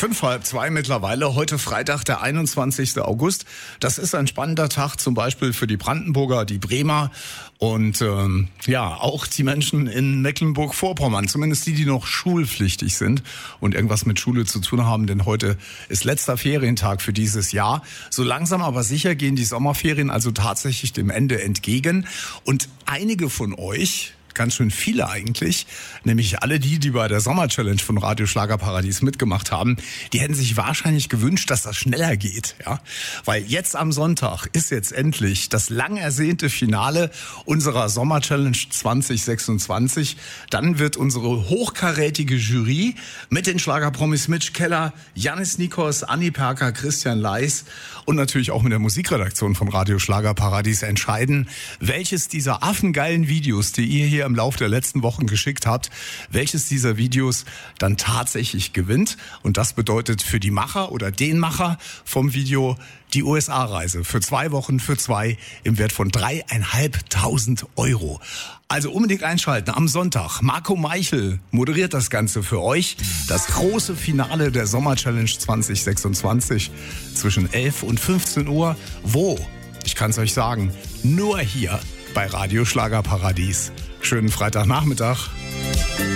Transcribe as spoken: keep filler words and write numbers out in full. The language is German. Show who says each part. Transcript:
Speaker 1: Fünf, halb zwei mittlerweile, heute Freitag, der einundzwanzigster August. Das ist ein spannender Tag zum Beispiel für die Brandenburger, die Bremer und ähm, ja, auch die Menschen in Mecklenburg-Vorpommern, zumindest die, die noch schulpflichtig sind und irgendwas mit Schule zu tun haben, denn heute ist letzter Ferientag für dieses Jahr. So langsam aber sicher gehen die Sommerferien also tatsächlich dem Ende entgegen und einige von euch, ganz schön viele eigentlich, nämlich alle die, die bei der Sommer-Challenge von Radio Schlagerparadies mitgemacht haben, die hätten sich wahrscheinlich gewünscht, dass das schneller geht, ja, weil jetzt am Sonntag ist jetzt endlich das lang ersehnte Finale unserer Sommer-Challenge zwanzig sechsundzwanzig. Dann wird unsere hochkarätige Jury mit den Schlagerpromis Mitch Keller, Janis Nikos, Anni Perker, Christian Leis und natürlich auch mit der Musikredaktion von Radio Schlagerparadies entscheiden, welches dieser affengeilen Videos, die ihr hier im Laufe der letzten Wochen geschickt habt, welches dieser Videos dann tatsächlich gewinnt. Und das bedeutet für die Macher oder den Macher vom Video die U S A-Reise für zwei Wochen für zwei im Wert von dreieinhalbtausend Euro. Also unbedingt einschalten am Sonntag. Marco Meichel moderiert das Ganze für euch. Das große Finale der Sommer-Challenge zwanzig sechsundzwanzig zwischen elf und fünfzehn Uhr. Wo? Ich kann es euch sagen, nur hier bei Radio Schlagerparadies. Schönen Freitagnachmittag.